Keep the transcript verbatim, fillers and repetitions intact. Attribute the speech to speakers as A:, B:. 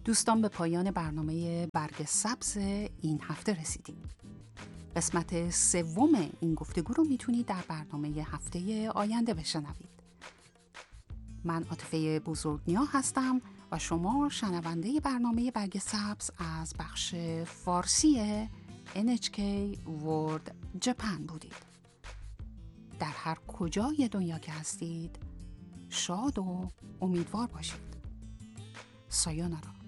A: دوستان، به پایان برنامه برگ سبز این هفته رسیدیم. قسمت سوم این گفتگو رو میتونید در برنامه هفته آینده بشنوید. من عاطفه بزرگنیا هستم و شما شنونده برنامه برگ سبز از بخش فارسی ان اچ کی World Japan بودید. در هر کجای دنیا که هستید شاد و امیدوار باشید. سایونارا.